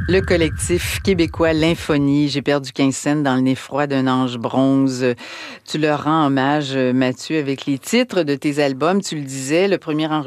Le collectif québécois L'Infonie, j'ai perdu 15 cents dans le nez froid d'un ange bronze. Tu leur rends hommage, Mathieu, avec les titres de tes albums. Tu le disais, le premier